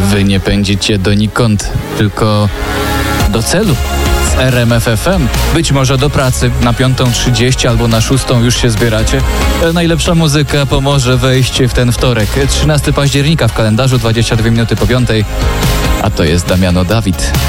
Wy nie pędzicie donikąd, tylko do celu. Z RMF FM. Być może do pracy na 5:30 albo na 6 już się zbieracie. Najlepsza muzyka pomoże wejść w ten wtorek. 13 października w kalendarzu, 22 minuty po 5. A to jest Damiano Dawid.